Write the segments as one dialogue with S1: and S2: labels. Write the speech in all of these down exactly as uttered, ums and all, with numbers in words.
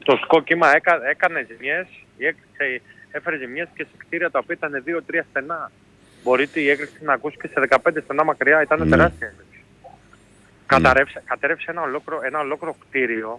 S1: το σκόκιμα έκα, έκανε ζημιές, η έκρηξη έφερε ζημιές και σε κτίρια τα οποία ήταν δύο τρία στενά. Μπορείτε η έκρηξη να ακούσει και σε δεκαπέντε στενά μακριά, ήταν
S2: Ναι.
S1: τεράστια έκρηξη.
S2: Ναι.
S1: Καταρρεύσε, καταρρεύσε ένα ολόκληρο, ένα ολόκληρο κτίριο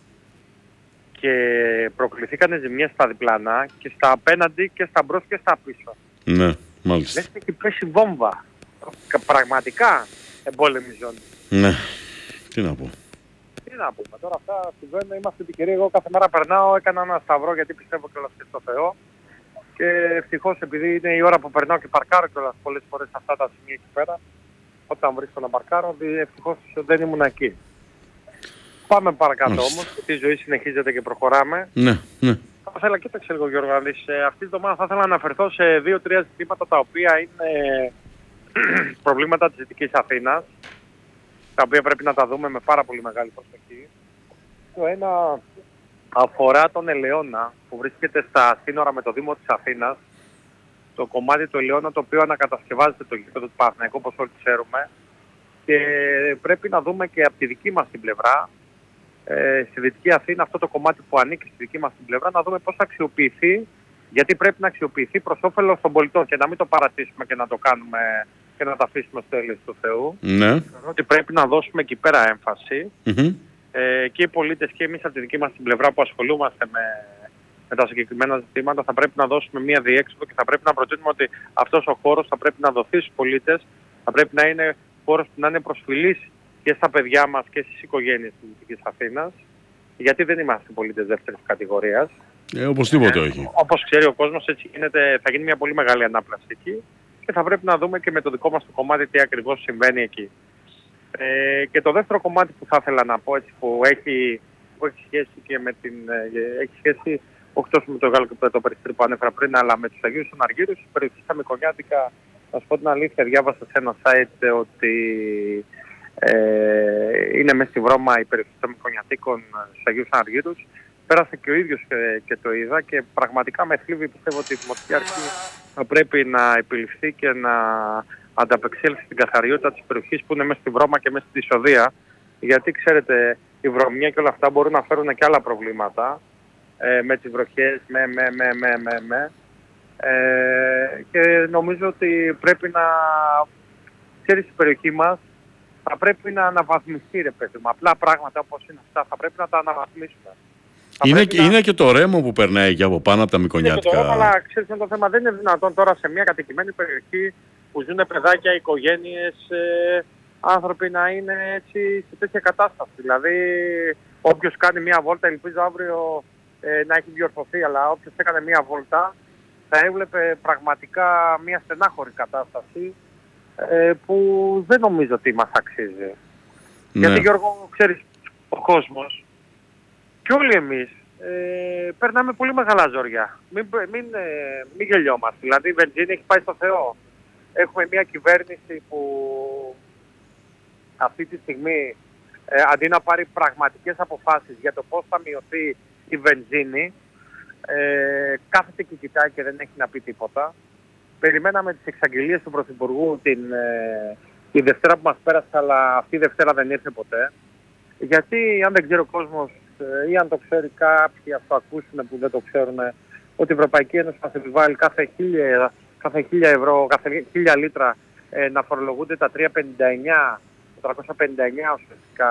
S1: και προκληθήκανε ζημιές στα διπλανά και στα απέναντι και στα μπρος και στα πίσω.
S2: Ναι, μάλιστα.
S1: Λες και έχει πέσει βόμβα. Πραγματικά εμπόλεμη ζώνη.
S2: Ναι, τι να πω.
S1: Τι να πούμε, τώρα αυτά συμβαίνουν, είμαστε τυχεροί. Εγώ κάθε μέρα περνάω, έκανα ένα σταυρό γιατί πιστεύω κιόλας και στο Θεό. Και ευτυχώς επειδή είναι η ώρα που περνάω και παρκάρω κιόλας πολλές φορές αυτά τα σημεία εκεί πέρα, όταν βρίσκω να παρκάρω, ευτυχώς δεν ήμουν εκεί. Πάμε παρακάτω
S2: Μάλιστα.
S1: όμως, γιατί η ζωή συνεχίζεται και προχωράμε.
S2: Ναι, ναι.
S1: Θα ήθελα, κοίταξε λίγο Γιώργο, να δεις, ε, αυτή τη εβδομάδα θα ήθελα να αναφερθώ σε δύο τρία ζητήματα τα οποία είναι προβλήματα της Δυτικής Αθήνας, τα οποία πρέπει να τα δούμε με πάρα πολύ μεγάλη προσοχή. Το ένα αφορά τον Ελαιώνα που βρίσκεται στα σύνορα με το Δήμο της Αθήνας, το κομμάτι του Ελαιώνα το οποίο ανακατασκευάζεται το γήπεδο του Παναθηναϊκού όπως όλοι ξέρουμε, και πρέπει να δούμε και από τη δική μας την πλευρά, ε, στη Δυτική Αθήνα, αυτό το κομμάτι που ανήκει στη δική μας την πλευρά, να δούμε πώς θα αξιοποιηθεί, γιατί πρέπει να αξιοποιηθεί προς όφελος των πολιτών και να μην το παρατήσουμε και να το κάνουμε και να τα αφήσουμε στο έλεος του Θεού.
S2: Ναι.
S1: Ότι πρέπει να δώσουμε εκεί πέρα έμφαση.
S2: Mm-hmm.
S1: Ε, και οι πολίτες και εμείς από τη δική μας την πλευρά που ασχολούμαστε με, με τα συγκεκριμένα ζητήματα θα πρέπει να δώσουμε μία διέξοδο και θα πρέπει να προτείνουμε ότι αυτός ο χώρος θα πρέπει να δοθεί στους πολίτες, θα πρέπει να είναι χώρος που να είναι προσφυλής και στα παιδιά μας και στις οικογένειες της Δυτικής Αθήνας, γιατί δεν είμαστε πολίτες δεύτερης κατηγορίας.
S2: Ε, οπωσδήποτε
S1: Ε,
S2: όχι.
S1: όπως ξέρει ο κόσμος, έτσι γίνεται, θα γίνει μια πολύ μεγάλη ανάπλαση εκεί και θα πρέπει να δούμε και με το δικό μας το κομμάτι τι ακριβώς συμβαίνει εκεί. Ε, και το δεύτερο κομμάτι που θα ήθελα να πω, έτσι, που έχει, που έχει σχέση και με την, ε, έχει σχέση όχι τόσο με το Γάλλο και το περιστέρι που ανέφερα πριν, αλλά με τους Αγίους Αναργύρους, η περιοχή στα Μικονιάτικα. Να σου πω την αλήθεια, διάβασα σε ένα site ότι ε, είναι μέσα στη Βρώμα η περιοχή των Μικονιατίκων στους Αγίους Αναργύρους. Πέρασε και ο ίδιος και, και το είδα και πραγματικά με θλίβει, πιστεύω ότι η Δημοτική Αρχή θα πρέπει να επιληφθεί και να ανταπεξέλθει στην καθαριότητα της περιοχής που είναι μέσα στη Βρώμα και μέσα στη Δυσοδεία, γιατί ξέρετε η βρωμιά και όλα αυτά μπορούν να φέρουν και άλλα προβλήματα ε, με τις βροχές, με, με, με, με, με, με. Ε, και νομίζω ότι πρέπει να, ξέρεις, η περιοχή μας θα πρέπει να αναβαθμιστεί, ρε παιδί μου. Απλά πράγματα όπως είναι αυτά θα πρέπει να τα αναβαθμίσουμε.
S2: Είναι, και, να... είναι και το ρέμο που περνάει και από πάνω από τα Μικονιάτικα.
S1: Είναι και το ρέμο, αλλά ξέρεις το θέμα, δεν είναι δυνατόν τώρα σε μια κατοικημένη περιοχή που ζουν παιδάκια, οικογένειες, ε, άνθρωποι να είναι έτσι σε τέτοια κατάσταση. Δηλαδή όποιος κάνει μια βόλτα, ελπίζω αύριο ε, να έχει διορθωθεί, αλλά όποιος έκανε μια βόλτα θα έβλεπε πραγματικά μια στενάχωρη κατάσταση ε, που δεν νομίζω ότι μας αξίζει. Ναι. Γιατί Γιώργο, ξέρεις, ο κόσμος και όλοι εμείς ε, περνάμε πολύ μεγάλα ζόρια. Μην, μην, ε, μην γελιόμαστε. Δηλαδή η βενζίνη έχει πάει στο Θεό. Έχουμε μια κυβέρνηση που αυτή τη στιγμή ε, αντί να πάρει πραγματικές αποφάσεις για το πώς θα μειωθεί η βενζίνη, ε, κάθεται και κοιτάει και δεν έχει να πει τίποτα. Περιμέναμε τις εξαγγελίες του Πρωθυπουργού την, ε, τη Δευτέρα που μας πέρασε, αλλά αυτή η Δευτέρα δεν ήρθε ποτέ. Γιατί αν δεν ξέρει ο κόσμος ε, ή αν το ξέρει κάποιοι, ας το ακούσουν που δεν το ξέρουν, ότι η Ευρωπαϊκή Ένωση μας επιβάλλει κάθε χίλια κάθε χίλια ευρώ, κάθε χίλια λίτρα ε, να φορολογούνται τα τρία πενήντα εννιά, τριακόσια πενήντα εννιά ουσιαστικά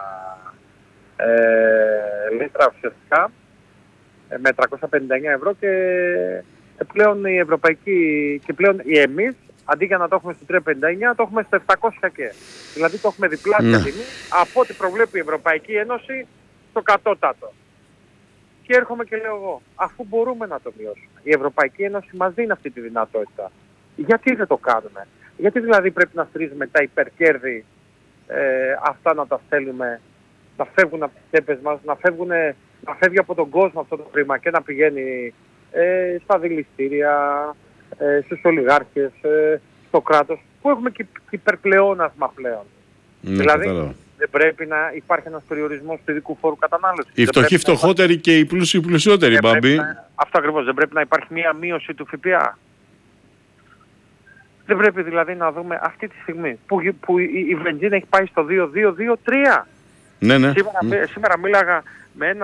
S1: ε, λίτρα ουσιαστικά ε, με τριακόσια πενήντα εννιά ευρώ και ε, πλέον η Ευρωπαϊκή και πλέον οι εμείς αντί για να το έχουμε στο τρία πενήντα εννιά το έχουμε στο επτακόσια και. Δηλαδή το έχουμε διπλάσια τιμή από ό,τι προβλέπει η Ευρωπαϊκή Ένωση στο κατώτατο. Και έρχομαι και λέω εγώ, αφού μπορούμε να το μειώσουμε, η Ευρωπαϊκή Ένωση μας δίνει αυτή τη δυνατότητα. Γιατί δεν το κάνουμε? Γιατί δηλαδή πρέπει να στρίζουμε τα υπερκέρδη ε, αυτά να τα στέλνουμε, να φεύγουν από τις τσέπες μας, να, φεύγουν, να φεύγει από τον κόσμο αυτό το χρήμα και να πηγαίνει ε, στα δηληστήρια, ε, στους ολιγάρχες, ε, στο κράτος, που έχουμε και υπερπλεόνασμα πλέον.
S2: Ναι,
S1: δηλαδή,
S2: κατάλαβα.
S1: Δεν πρέπει να υπάρχει ένας περιορισμός του ειδικού φόρου κατανάλωσης.
S2: Οι φτωχοί φτωχότεροι να... και οι πλούσιοι πλουσιότεροι, Μπάμπη.
S1: Να... Αυτό ακριβώς. Δεν πρέπει να υπάρχει μία μείωση του ΦΠΑ. Δεν πρέπει δηλαδή να δούμε αυτή τη στιγμή που, που η, η βενζίνη έχει πάει στο δύο δύο δύο τρία.
S2: Ναι, ναι.
S1: Σήμερα,
S2: ναι.
S1: σήμερα μίλαγα με ένα